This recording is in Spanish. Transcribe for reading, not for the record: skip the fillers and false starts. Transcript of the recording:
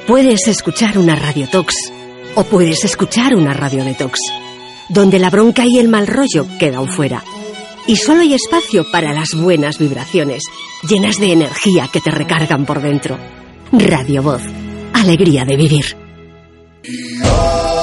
Puedes escuchar una radiotox o puedes escuchar una radio detox, donde la bronca y el mal rollo quedan fuera. Y solo hay espacio para las buenas vibraciones, llenas de energía que te recargan por dentro. Radio Voz, alegría de vivir.